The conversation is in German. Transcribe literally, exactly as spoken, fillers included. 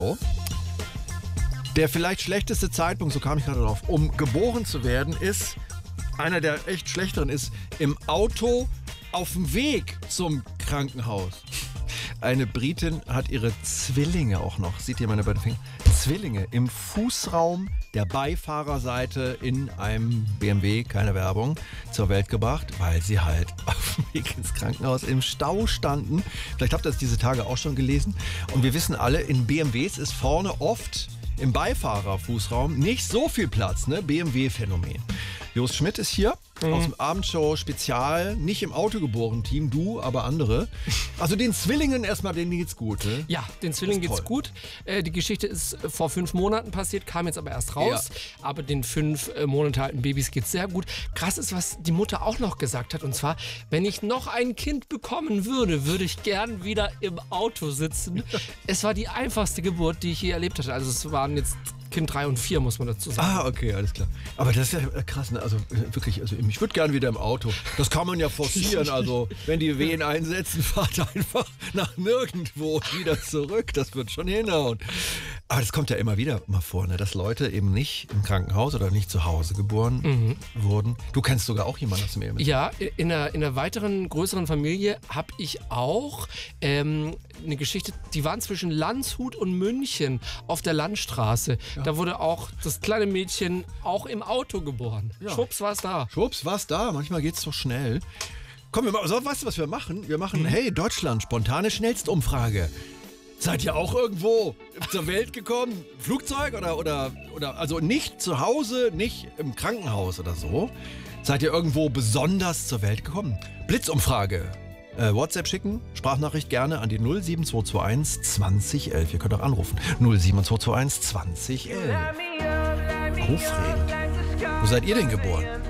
Der vielleicht schlechteste Zeitpunkt, so kam ich gerade drauf, um geboren zu werden, ist, einer der echt schlechteren ist, im Auto auf dem Weg zum Krankenhaus. Eine Britin hat ihre Zwillinge auch noch, seht ihr meine beiden Finger, Zwillinge im Fußraum der Beifahrerseite in einem B M W, keine Werbung, zur Welt gebracht, weil sie halt auf dem Weg ins Krankenhaus im Stau standen. Vielleicht habt ihr das diese Tage auch schon gelesen. Und wir wissen alle, in B M Ws ist vorne oft im Beifahrerfußraum nicht so viel Platz, ne? B M W-Phänomen. Jost Schmidt ist hier mhm. aus dem Abendshow-Spezial, nicht im Autogeboren-Team, du, aber andere. Also den Zwillingen erstmal, denen geht's gut, ne? Ja, den Zwillingen geht's toll. gut. Äh, die Geschichte ist vor fünf Monaten passiert, kam jetzt aber erst raus. Ja. Aber den fünf äh, Monate alten Babys geht's sehr gut. Krass ist, was die Mutter auch noch gesagt hat. Und zwar, wenn ich noch ein Kind bekommen würde, würde ich gern wieder im Auto sitzen. Es war die einfachste Geburt, die ich je erlebt hatte. Also es waren jetzt Kind drei und vier, muss man dazu sagen. Ah, okay, alles klar. Aber das ist ja krass, ne? Also wirklich, also ich würde gerne wieder im Auto. Das kann man ja forcieren. Also wenn die Wehen einsetzen, fahrt einfach nach nirgendwo wieder zurück. Das wird schon hinhauen. Aber das kommt ja immer wieder mal vor, ne? Dass Leute eben nicht im Krankenhaus oder nicht zu Hause geboren mhm. wurden. Du kennst sogar auch jemanden aus dem Ehemann. Ja, in einer, in einer weiteren, größeren Familie habe ich auch ähm, eine Geschichte, die waren zwischen Landshut und München auf der Landstraße. Ja. Da wurde auch das kleine Mädchen auch im Auto geboren. Ja. Schwupps, war's da. Schwupps, war's da. Manchmal geht's so schnell. Komm, wir machen, so, weißt du, was wir machen? Wir machen, mhm. hey, Deutschland, spontane Schnellstumfrage. Seid ihr auch irgendwo zur Welt gekommen? Flugzeug oder, oder, oder, also nicht zu Hause, nicht im Krankenhaus oder so? Seid ihr irgendwo besonders zur Welt gekommen? Blitzumfrage. Äh, WhatsApp schicken, Sprachnachricht gerne an die null sieben zwei zwei eins zwanzig elf. Ihr könnt auch anrufen. null sieben zwei zwei eins zwanzig elf. Aufregend. Wo seid ihr denn geboren?